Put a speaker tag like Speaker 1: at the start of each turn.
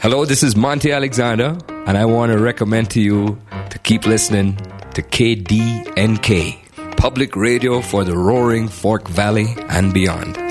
Speaker 1: Hello, this is Monty Alexander, and I want to recommend to you to keep listening to KDNK, public radio for the Roaring Fork Valley and beyond.